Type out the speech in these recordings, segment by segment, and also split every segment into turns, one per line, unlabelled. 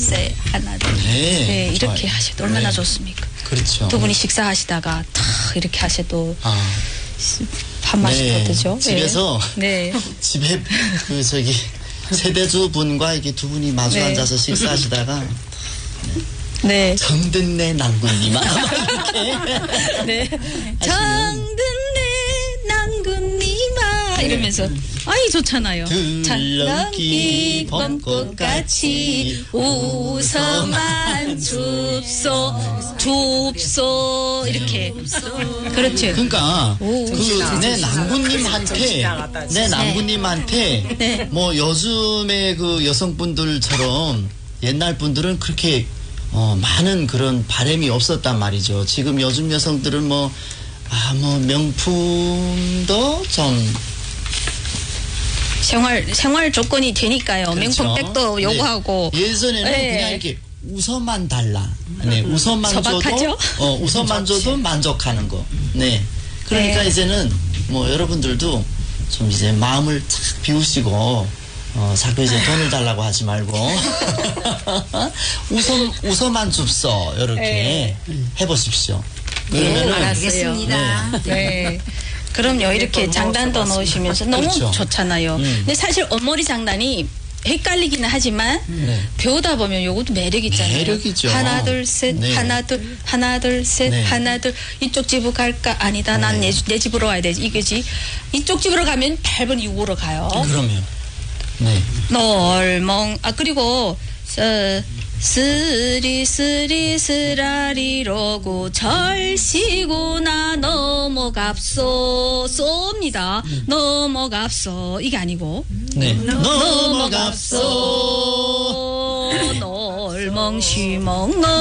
셋, 하나, 둘.
네,
네, 이렇게
좋아요.
하셔도 얼마나
네.
좋습니까?
그렇죠.
두 분이 식사하시다가 탁 이렇게 하셔도
아,
밥맛이
네.
더드죠.
집에서
네.
집에 그 저기 세대주 분과 이렇게 두 분이 마주
네.
앉아서 식사하시다가
네.
정든내 난군이만 이렇게
네. 정든내 난군님아 이러면서 아이 좋잖아요.
들럭기 벚꽃같이 웃어만 줍소 이렇게 그렇죠. 그러니까 내 남군님한테
네.
뭐 요즘의 그 여성분들처럼 옛날 분들은 그렇게 많은 그런 바람이 없었단 말이죠. 지금 요즘 여성들은 뭐 명품도 좀
생활 조건이 되니까요.
그렇죠.
명품백도 요구하고.
네. 예전에는
네.
그냥 이렇게 우선만 달라. 네, 우선만
소박하죠?
줘도 우선만 줘도 만족하는 거. 네. 그러니까
네.
이제는 뭐 여러분들도 좀 이제 마음을 착 비우시고 자꾸 이제 돈을 달라고 하지 말고 우선만 줍소 이렇게 해보십시오. 그러면은
알겠습니다. 네. 그럼요. 이렇게 장단도 넣으시면서 너무
그렇죠.
좋잖아요. 근데 사실 옷머리 장단이 헷갈리기는 하지만
네.
배우다 보면 요것도 매력 있잖아요.
매력이죠.
하나 둘 셋
네.
하나 둘 셋
네.
하나 둘 이쪽 집으로 갈까? 아니다. 난 내 집으로 와야 되지. 이거지. 이쪽 집으로 가면 8번 6으로 가요.
그러면 네.
그리고 쓰리쓰라리로고 절시고나 넘어갑소 쏩니다. 넘어갑소 이게 아니고
네.
넘어갑소 놀멍시멍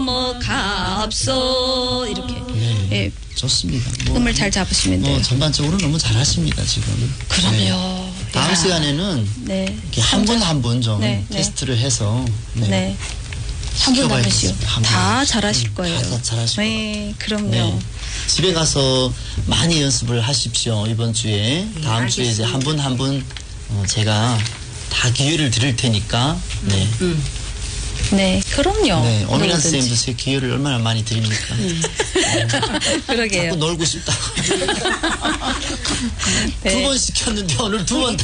넘어갑소 이렇게 예,
좋습니다.
음을 잘 잡으시면 돼요.
전반적으로 너무 잘하십니다 지금.
그럼요.
네. 다음
야.
시간에는
네.
이렇게 한 분 한 분 좀
네,
테스트를 해서
네. 한 분 한 분씩
한
다
분씩.
잘하실 거예요.
다 잘하실 것
네, 그럼요.
네. 집에 가서 많이 연습을 하십시오. 이번 주에 다음 주에 이제 한 분 한 분 제가 다 기회를 드릴 테니까. 네.
네, 그럼요.
네. 오민환
누구든지.
선생님도 제 기회를 얼마나 많이 드립니까?
그러게요.
자꾸 놀고 싶다고.
네.
두 번 시켰는데 오늘 두 번